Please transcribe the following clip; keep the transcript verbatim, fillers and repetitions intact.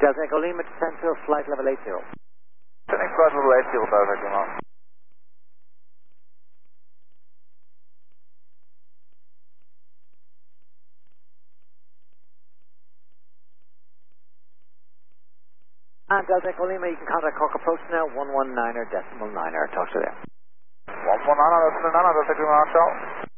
Delta Echo Lima, descend to flight level eight zero. Descending flight level eight zero, perfect, Lima. And Delta Echo Lima, you can contact Cork approach now, one one niner decimal niner. Talk to you there. one one niner decimal niner, Delta Echo Lima, ciao.